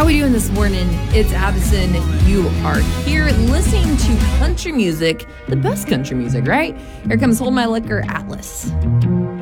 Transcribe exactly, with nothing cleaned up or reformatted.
How we doing this morning? It's Addison. You are here listening to country music, the best country music, right? Here comes Hold My Liquor, Atlas.